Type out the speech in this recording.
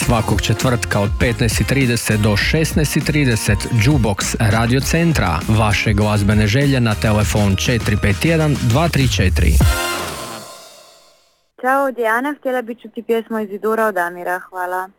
Svakog četvrtka od 15:30 do 16:30 Jukebox Radio Centra. Vaše glazbene želje na telefon 451 234. Ćao, Dijana, htjela bi čuti pjesmu Izidura od Amira, hvala.